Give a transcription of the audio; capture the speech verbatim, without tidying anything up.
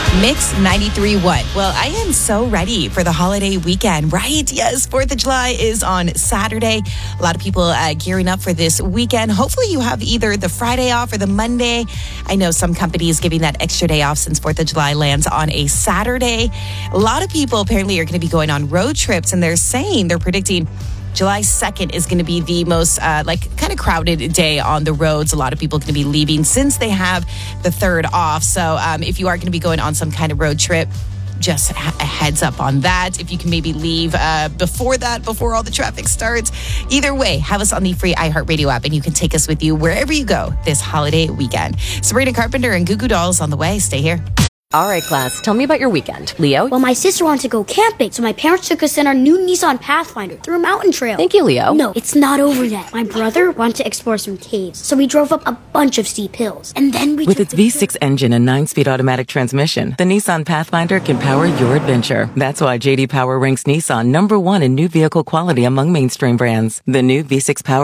Mix ninety-three point one. Well, I am so ready for the holiday weekend, right? Yes, fourth of July is on Saturday. A lot of people uh, gearing up for this weekend. Hopefully you have either the Friday off or the Monday. I know some companies giving that extra day off since fourth of July lands on a Saturday. A lot of people apparently are going to be going on road trips, and they're saying, they're predicting July second is going to be the most uh, like kind of crowded day on the roads. A lot of people are going to be leaving since they have the third off. So um, if you are going to be going on some kind of road trip, just a heads up on that. If you can maybe leave uh, before that, before all the traffic starts. Either way, have us on the free iHeartRadio app and you can take us with you wherever you go this holiday weekend. Sabrina Carpenter and Goo Goo Dolls on the way. Stay here. All right, class, tell me about your weekend. Leo? Well, my sister wanted to go camping, so my parents took us in our new Nissan Pathfinder through a mountain trail. Thank you, Leo. No, it's not over yet. My brother wanted to explore some caves, so we drove up a bunch of steep hills. And then we With its V six engine and nine-speed automatic transmission, the Nissan Pathfinder can power your adventure. That's why J D Power ranks Nissan number one in new vehicle quality among mainstream brands. The new V six Power